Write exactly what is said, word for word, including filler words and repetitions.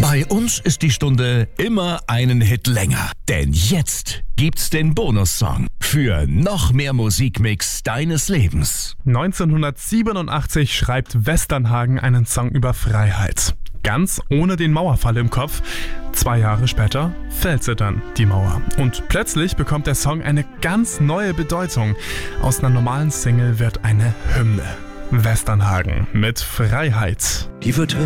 Bei uns ist die Stunde immer einen Hit länger. Denn jetzt gibt's den Bonussong für noch mehr Musikmix deines Lebens. neunzehnhundertsiebenundachtzig schreibt Westernhagen einen Song über Freiheit. Ganz ohne den Mauerfall im Kopf. Zwei Jahre später fällt sie dann, die Mauer. Und plötzlich bekommt der Song eine ganz neue Bedeutung. Aus einer normalen Single wird eine Hymne. Westernhagen mit Freiheit. Die wird